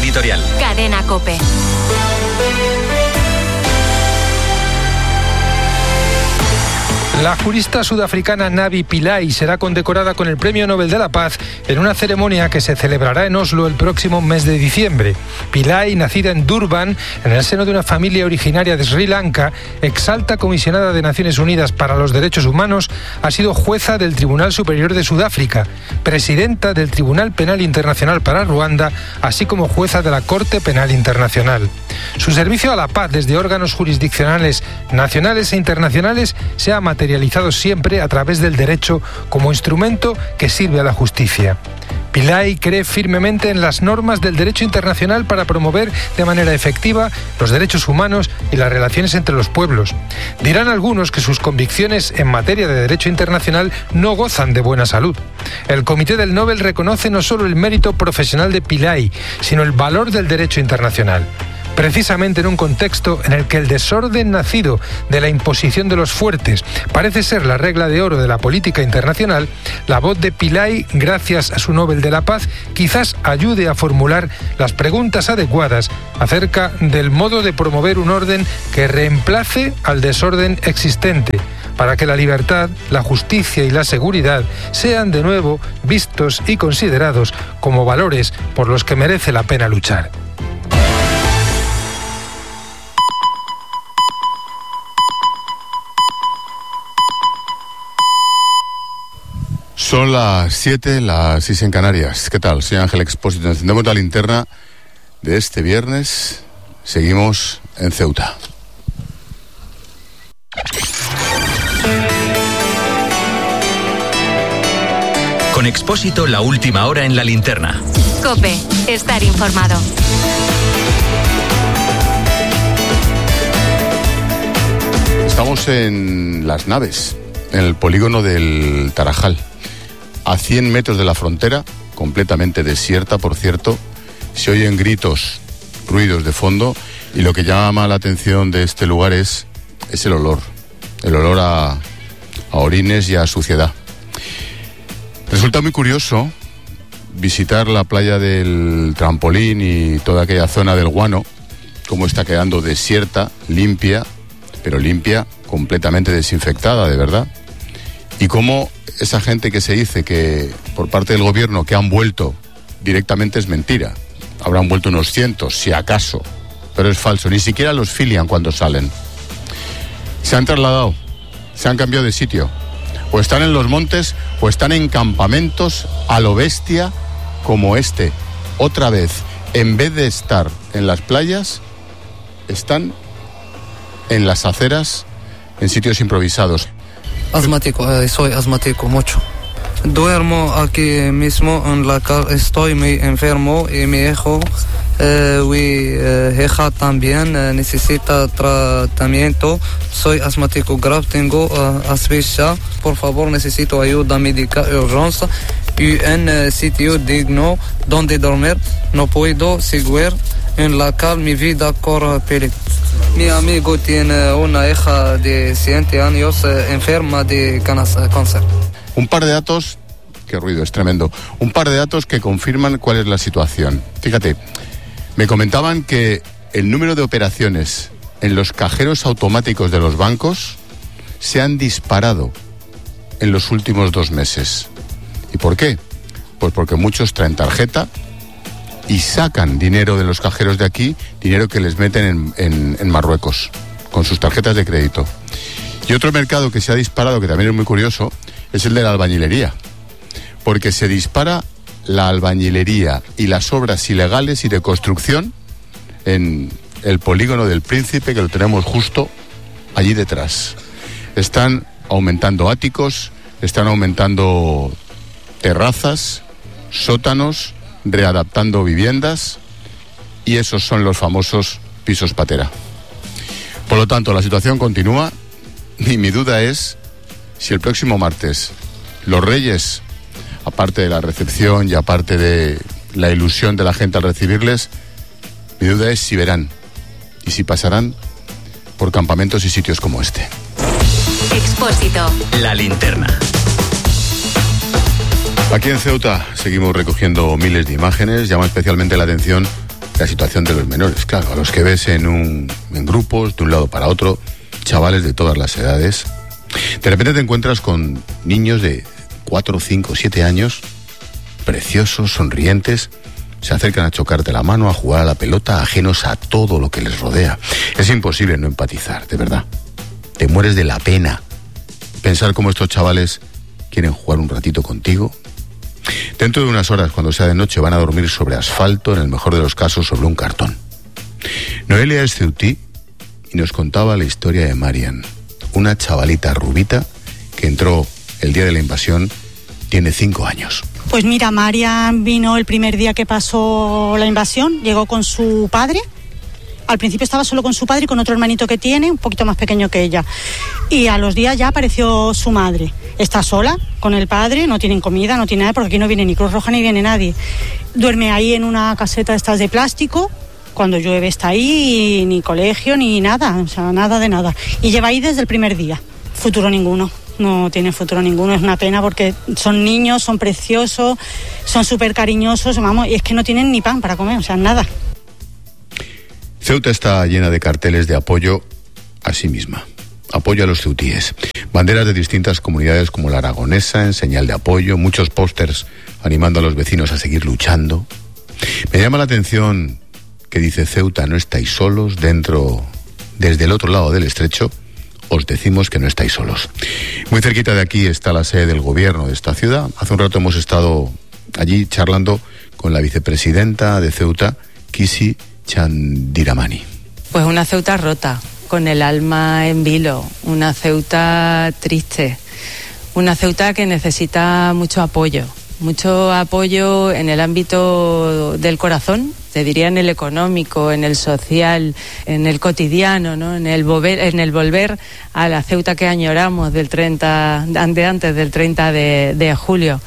editorial. Cadena COPE. La jurista sudafricana Navi Pillay será condecorada con el Premio Nobel de la Paz en una ceremonia que se celebrará en Oslo el próximo mes de diciembre. Pillay, nacida en Durban, en el seno de una familia originaria de Sri Lanka, exalta comisionada de Naciones Unidas para los Derechos Humanos, ha sido jueza del Tribunal Superior de Sudáfrica, presidenta del Tribunal Penal Internacional para Ruanda, así como jueza de la Corte Penal Internacional. Su servicio a la paz desde órganos jurisdiccionales nacionales e internacionales se ha materializado siempre a través del derecho como instrumento que sirve a la justicia. Pillay cree firmemente en las normas del derecho internacional para promover de manera efectiva los derechos humanos y las relaciones entre los pueblos. Dirán algunos que sus convicciones en materia de derecho internacional no gozan de buena salud. El Comité del Nobel reconoce no solo el mérito profesional de Pillay, sino el valor del derecho internacional. Precisamente en un contexto en el que el desorden nacido de la imposición de los fuertes parece ser la regla de oro de la política internacional, la voz de Pillay, gracias a su Nobel de la Paz, quizás ayude a formular las preguntas adecuadas acerca del modo de promover un orden que reemplace al desorden existente, para que la libertad, la justicia y la seguridad sean de nuevo vistos y considerados como valores por los que merece la pena luchar. Son las 7, las 6 en Canarias. ¿Qué tal? Soy Ángel Expósito. Encendemos la linterna de este viernes. Seguimos en Ceuta. Con Expósito, la última hora en la linterna. COPE. Estar informado. Estamos en Las Naves, en el polígono del Tarajal. A 100 metros de la frontera, completamente desierta, por cierto, se oyen gritos, ruidos de fondo, y lo que llama la atención de este lugar es el olor a orines y a suciedad. Resulta muy curioso visitar la playa del Trampolín y toda aquella zona del Guano, cómo está quedando desierta, limpia, pero limpia, completamente desinfectada, de verdad, y cómo esa gente que se dice que por parte del gobierno que han vuelto directamente es mentira. Habrán vuelto unos cientos, si acaso, pero es falso. Ni siquiera los filian cuando salen. Se han trasladado, se han cambiado de sitio. O están en los montes o están en campamentos a lo bestia como este. Otra vez, en vez de estar en las playas, están en las aceras, en sitios improvisados. Asmático, soy asmático mucho. Duermo aquí mismo en la casa, estoy muy enfermo y mi hijo hija también necesita tratamiento. Soy asmático grave, tengo asfixia. Por favor, necesito ayuda médica urgente y en sitio digno donde dormir. No puedo seguir en la calle, mi vida corre peligro. Mi amigo tiene una hija de 7 años enferma de cáncer. Un par de datos, qué ruido, es tremendo. Un par de datos que confirman cuál es la situación. Fíjate, me comentaban que el número de operaciones en los cajeros automáticos de los bancos se han disparado en los últimos 2 meses. ¿Y por qué? Pues porque muchos traen tarjeta y sacan dinero de los cajeros de aquí, dinero que les meten en Marruecos, con sus tarjetas de crédito. Y otro mercado que se ha disparado, que también es muy curioso, es el de la albañilería. Porque se dispara la albañilería y las obras ilegales y de construcción en el polígono del Príncipe, que lo tenemos justo allí detrás. Están aumentando áticos, están aumentando terrazas, sótanos, readaptando viviendas, y esos son los famosos pisos patera. Por lo tanto, la situación continúa y mi duda es si el próximo martes los Reyes, aparte de la recepción y aparte de la ilusión de la gente al recibirles, mi duda es si verán y si pasarán por campamentos y sitios como este. Expósito. La linterna. Aquí en Ceuta seguimos recogiendo miles de imágenes. Llama especialmente la atención la situación de los menores, claro, a los que ves en grupos, de un lado para otro, chavales de todas las edades. De repente te encuentras con niños de 4, 5, 7 años, preciosos, sonrientes, se acercan a chocarte la mano, a jugar a la pelota, ajenos a todo lo que les rodea. Es imposible no empatizar, de verdad. Te mueres de la pena pensar cómo estos chavales quieren jugar un ratito contigo. Dentro de unas horas, cuando sea de noche, van a dormir sobre asfalto, en el mejor de los casos sobre un cartón. Noelia es ceutí y nos contaba la historia de Marian, una chavalita rubita que entró el día de la invasión, tiene 5 años. Pues mira, Marian vino el primer día que pasó la invasión, llegó con su padre. Al principio estaba solo con su padre y con otro hermanito que tiene, un poquito más pequeño que ella. Y a los días ya apareció su madre. Está sola con el padre, no tienen comida, no tiene nada, porque aquí no viene ni Cruz Roja ni viene nadie. Duerme ahí en una caseta de estas de plástico. Cuando llueve está ahí, y ni colegio ni nada, o sea, nada de nada. Y lleva ahí desde el primer día. Futuro ninguno. No tiene futuro ninguno, es una pena porque son niños, son preciosos, son súper cariñosos, vamos, y es que no tienen ni pan para comer, o sea, nada. Ceuta está llena de carteles de apoyo a sí misma, apoyo a los ceutíes. Banderas de distintas comunidades como la aragonesa en señal de apoyo, muchos pósters animando a los vecinos a seguir luchando. Me llama la atención que dice Ceuta, no estáis solos, desde el otro lado del estrecho, os decimos que no estáis solos. Muy cerquita de aquí está la sede del gobierno de esta ciudad. Hace un rato hemos estado allí charlando con la vicepresidenta de Ceuta, Kisi Chandiramani. Pues una Ceuta rota, con el alma en vilo, una Ceuta triste, una Ceuta que necesita mucho apoyo en el ámbito del corazón, te diría en el económico, en el social, en el cotidiano, ¿no? en el volver a la Ceuta que añoramos antes del 30 de julio.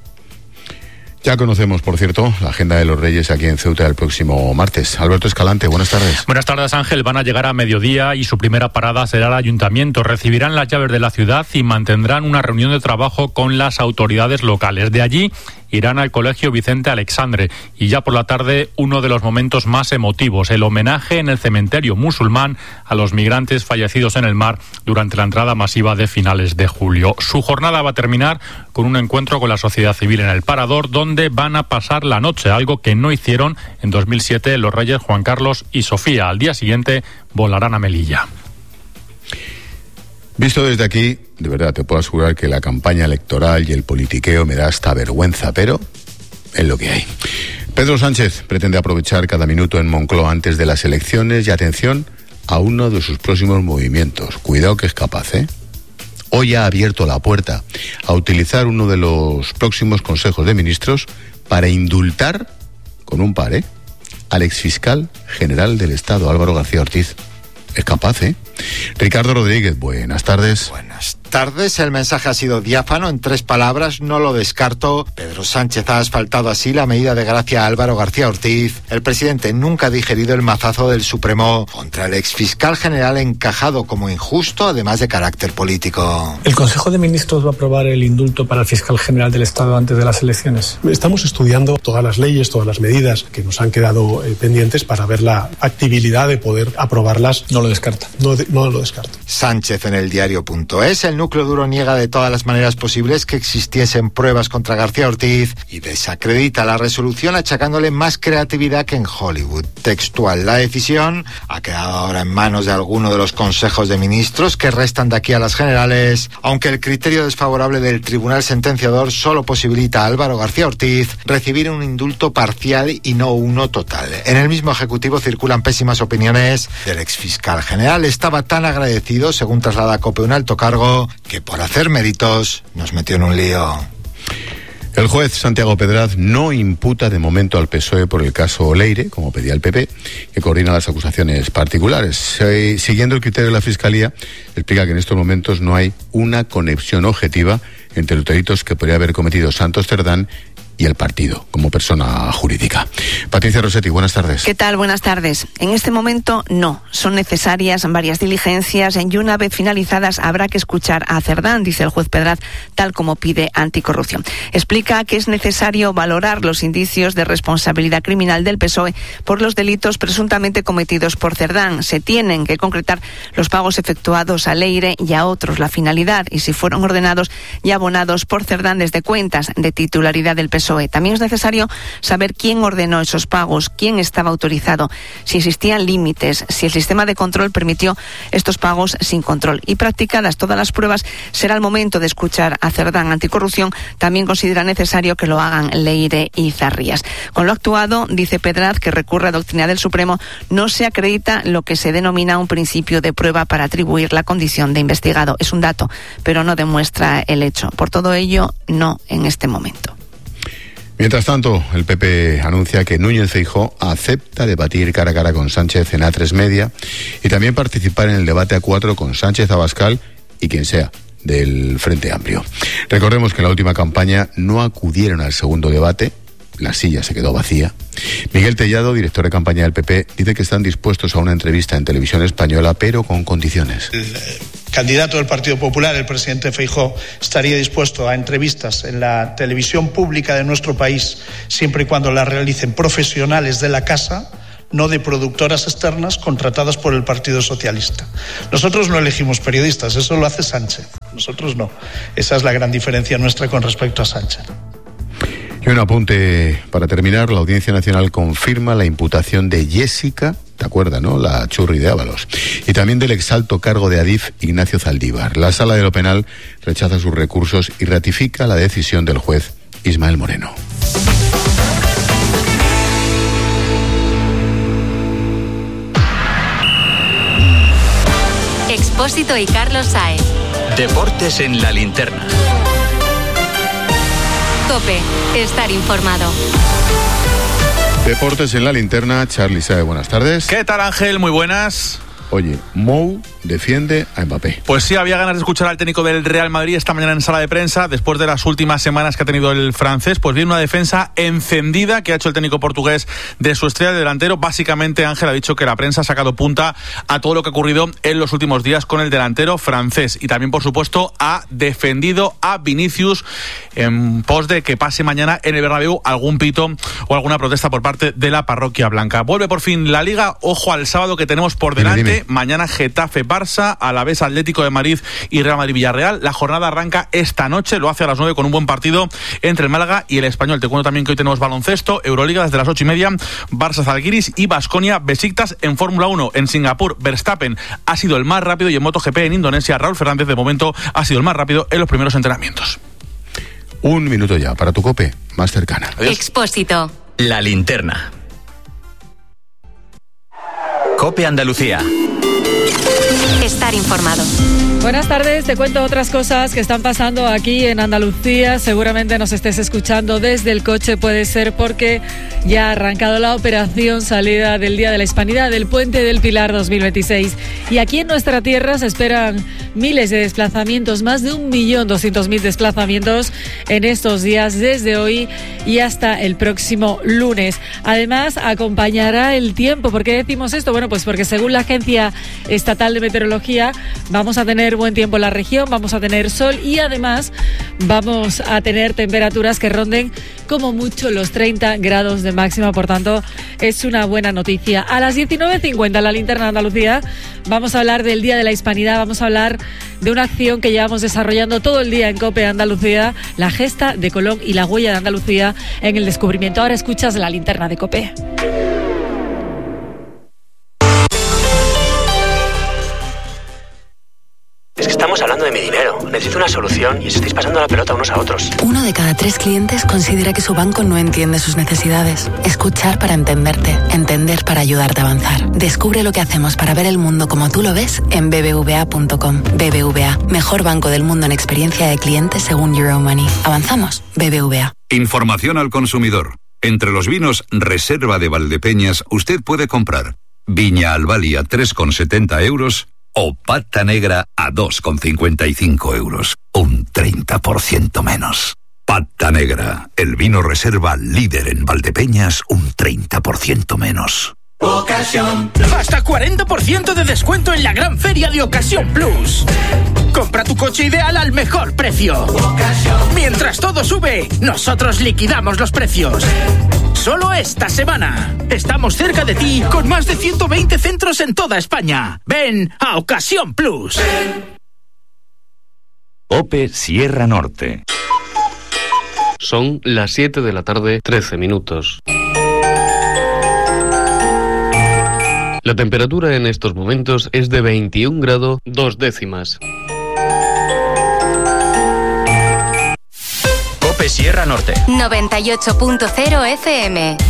Ya conocemos, por cierto, la agenda de los Reyes aquí en Ceuta el próximo martes. Alberto Escalante, buenas tardes. Buenas tardes, Ángel. Van a llegar a mediodía y su primera parada será el ayuntamiento. Recibirán las llaves de la ciudad y mantendrán una reunión de trabajo con las autoridades locales. De allí irán al Colegio Vicente Alexandre y ya por la tarde uno de los momentos más emotivos, el homenaje en el cementerio musulmán a los migrantes fallecidos en el mar durante la entrada masiva de finales de julio. Su jornada va a terminar con un encuentro con la sociedad civil en el Parador, donde van a pasar la noche, algo que no hicieron en 2007 los reyes Juan Carlos y Sofía. Al día siguiente volarán a Melilla. Visto desde aquí, de verdad te puedo asegurar que la campaña electoral y el politiqueo me da hasta vergüenza, pero es lo que hay. Pedro Sánchez pretende aprovechar cada minuto en Moncloa antes de las elecciones y atención a uno de sus próximos movimientos. Cuidado que es capaz, ¿eh? Hoy ha abierto la puerta a utilizar uno de los próximos consejos de ministros para indultar, con un par, al exfiscal general del Estado, Álvaro García Ortiz. Es capaz, ¿eh? Ricardo Rodríguez, buenas tardes. Buenas tardes. El mensaje ha sido diáfano, en 3 palabras, no lo descarto. Pedro Sánchez ha asfaltado así la medida de gracia a Álvaro García Ortiz. El presidente nunca ha digerido el mazazo del Supremo contra el exfiscal general encajado como injusto, además de carácter político. ¿El Consejo de Ministros va a aprobar el indulto para el fiscal general del Estado antes de las elecciones? Estamos estudiando todas las leyes, todas las medidas que nos han quedado pendientes para ver la factibilidad de poder aprobarlas. No lo descarta. No lo descarto. Sánchez en el diario.es. El núcleo duro niega de todas las maneras posibles que existiesen pruebas contra García Ortiz y desacredita la resolución achacándole más creatividad que en Hollywood. Textual. La decisión ha quedado ahora en manos de alguno de los consejos de ministros que restan de aquí a las generales, aunque el criterio desfavorable del tribunal sentenciador solo posibilita a Álvaro García Ortiz recibir un indulto parcial y no uno total. En el mismo ejecutivo circulan pésimas opiniones del exfiscal general. Estaba tan agradecido, según traslada COPE un alto cargo, que por hacer méritos nos metió en un lío. El juez Santiago Pedraz no imputa de momento al PSOE por el caso Leire, como pedía el PP, que coordina las acusaciones particulares. Siguiendo el criterio de la Fiscalía, explica que en estos momentos no hay una conexión objetiva entre los delitos que podría haber cometido Santos Cerdán y el partido como persona jurídica. Patricia Rossetti, buenas tardes. ¿Qué tal? Buenas tardes. En este momento no. Son necesarias varias diligencias y una vez finalizadas habrá que escuchar a Cerdán, dice el juez Pedraz, tal como pide Anticorrupción. Explica que es necesario valorar los indicios de responsabilidad criminal del PSOE por los delitos presuntamente cometidos por Cerdán. Se tienen que concretar los pagos efectuados a Leire y a otros, la finalidad y si fueron ordenados y abonados por Cerdán desde cuentas de titularidad del PSOE. También es necesario saber quién ordenó esos pagos, quién estaba autorizado, si existían límites, si el sistema de control permitió estos pagos sin control. Y practicadas todas las pruebas, será el momento de escuchar a Cerdán. Anticorrupción también considera necesario que lo hagan Leire y Zarrías. Con lo actuado, dice Pedraz, que recurre a doctrina del Supremo, no se acredita lo que se denomina un principio de prueba para atribuir la condición de investigado. Es un dato, pero no demuestra el hecho. Por todo ello, no en este momento. Mientras tanto, el PP anuncia que Núñez Feijóo acepta debatir cara a cara con Sánchez en A3 Media y también participar en el debate A4 con Sánchez, Abascal y quien sea del Frente Amplio. Recordemos que en la última campaña no acudieron al segundo debate, la silla se quedó vacía. Miguel Tellado, director de campaña del PP, dice que están dispuestos a una entrevista en Televisión Española, pero con condiciones. El candidato del Partido Popular, el presidente Feijóo, estaría dispuesto a entrevistas en la televisión pública de nuestro país, siempre y cuando las realicen profesionales de la casa, no de productoras externas contratadas por el Partido Socialista. Nosotros no elegimos periodistas, eso lo hace Sánchez. Nosotros no. Esa es la gran diferencia nuestra con respecto a Sánchez. Y un apunte para terminar, la Audiencia Nacional confirma la imputación de Jessica, ¿te acuerdas, no?, la Churri de Ábalos, y también del exalto cargo de Adif, Ignacio Zaldívar. La Sala de lo Penal rechaza sus recursos y ratifica la decisión del juez Ismael Moreno. Expósito y Carlos Sáez. Deportes en la linterna. COPE. Estar informado. Deportes en la linterna. Charly Sáez, buenas tardes. ¿Qué tal, Ángel? Muy buenas. Oye, Mou defiende a Mbappé. Pues sí, había ganas de escuchar al técnico del Real Madrid esta mañana en sala de prensa, después de las últimas semanas que ha tenido el francés. Pues bien, una defensa encendida que ha hecho el técnico portugués de su estrella de delantero. Básicamente, Ángel ha dicho que la prensa ha sacado punta a todo lo que ha ocurrido en los últimos días con el delantero francés. Y también, por supuesto, ha defendido a Vinicius en pos de que pase mañana en el Bernabéu algún pito o alguna protesta por parte de la parroquia blanca. Vuelve por fin la Liga. Ojo al sábado que tenemos por delante. Dime. Mañana Getafe-Barça, Alavés Atlético de Madrid y Real Madrid-Villarreal. La jornada arranca esta noche, lo hace a las 9 con un buen partido entre el Málaga y el Español. Te cuento también que hoy tenemos baloncesto, Euroliga desde las 8:30, Barça Zalgiris y Baskonia Besiktas en Fórmula 1. En Singapur, Verstappen ha sido el más rápido y en MotoGP en Indonesia, Raúl Fernández de momento ha sido el más rápido en los primeros entrenamientos. Un minuto ya para tu COPE más cercana. Adiós. Expósito. La linterna. COPE Andalucía. Estar informado. Buenas tardes, te cuento otras cosas que están pasando aquí en Andalucía. Seguramente nos estés escuchando desde el coche, puede ser porque ya ha arrancado la operación salida del Día de la Hispanidad del Puente del Pilar 2026. Y aquí en nuestra tierra se esperan miles de desplazamientos, más de 1.200.000 desplazamientos en estos días, desde hoy y hasta el próximo lunes. Además, acompañará el tiempo. ¿Por qué decimos esto? Bueno, pues porque según la Agencia Estatal de Meteorología, vamos a tener buen tiempo en la región, vamos a tener sol y además vamos a tener temperaturas que ronden como mucho los 30 grados de máxima, por tanto es una buena noticia. A las 19:50 en la linterna de Andalucía vamos a hablar del Día de la Hispanidad, vamos a hablar de una acción que llevamos desarrollando todo el día en COPE Andalucía, la gesta de Colón y la huella de Andalucía en el descubrimiento. Ahora escuchas la linterna de COPE. Es que estamos hablando de mi dinero. Necesito una solución y os estáis pasando la pelota unos a otros. 1 de cada 3 clientes considera que su banco no entiende sus necesidades. Escuchar para entenderte. Entender para ayudarte a avanzar. Descubre lo que hacemos para ver el mundo como tú lo ves en bbva.com. BBVA, mejor banco del mundo en experiencia de clientes según Euromoney. ¿Avanzamos? BBVA. Información al consumidor. Entre los vinos Reserva de Valdepeñas usted puede comprar Viña Albali a 3,70 euros o Pata Negra a 2,55 euros. Un 30% menos. Pata Negra, el vino reserva líder en Valdepeñas, un 30% menos. Ocasión. Hasta 40% de descuento en la gran feria de Ocasión Plus. Compra tu coche ideal al mejor precio. Mientras todo sube, nosotros liquidamos los precios. Solo esta semana. Estamos cerca de ti con más de 120 centros en toda España. Ven a Ocasión Plus. OPE Sierra Norte. Son las 7 de la tarde, 13 minutos. La temperatura en estos momentos es de 21 grados 2 décimas. OPE Sierra Norte. 98.0 FM.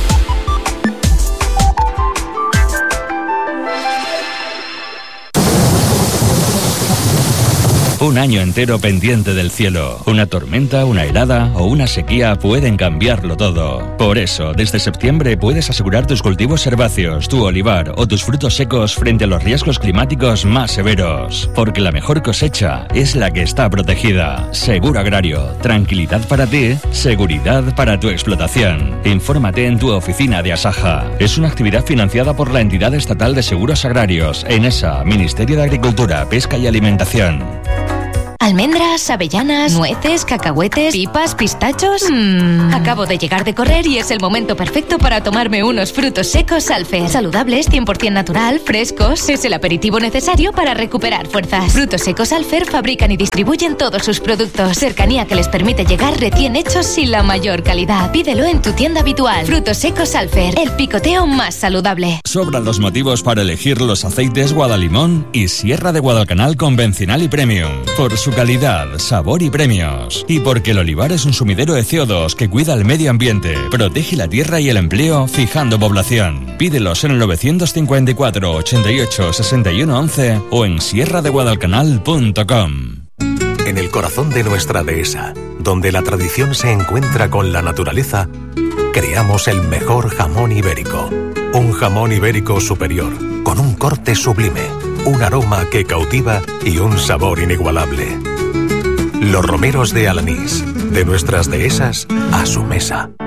Un año entero pendiente del cielo. Una tormenta, una helada o una sequía pueden cambiarlo todo. Por eso, desde septiembre puedes asegurar tus cultivos herbáceos, tu olivar o tus frutos secos frente a los riesgos climáticos más severos. Porque la mejor cosecha es la que está protegida. Seguro Agrario. Tranquilidad para ti, seguridad para tu explotación. Infórmate en tu oficina de Asaja. Es una actividad financiada por la Entidad Estatal de Seguros Agrarios, ENESA, Ministerio de Agricultura, Pesca y Alimentación. Almendras, avellanas, nueces, cacahuetes, pipas, pistachos. Acabo de llegar de correr y es el momento perfecto para tomarme unos frutos secos Alfer. Saludables, 100% natural, frescos. Es el aperitivo necesario para recuperar fuerzas. Frutos secos Alfer fabrican y distribuyen todos sus productos. Cercanía que les permite llegar recién hechos y la mayor calidad. Pídelo en tu tienda habitual. Frutos secos Alfer, el picoteo más saludable. Sobran los motivos para elegir los aceites Guadalimón y Sierra de Guadalcanal convencional y premium. Por su calidad, sabor y premios. Y porque el olivar es un sumidero de CO2 que cuida el medio ambiente, protege la tierra y el empleo, fijando población. Pídelos en el 954 88 61 11 o en sierradeguadalcanal.com. En el corazón de nuestra dehesa, donde la tradición se encuentra con la naturaleza, creamos el mejor jamón ibérico. Un jamón ibérico superior, con un corte sublime, un aroma que cautiva y un sabor inigualable. Los romeros de Alanís, de nuestras dehesas a su mesa.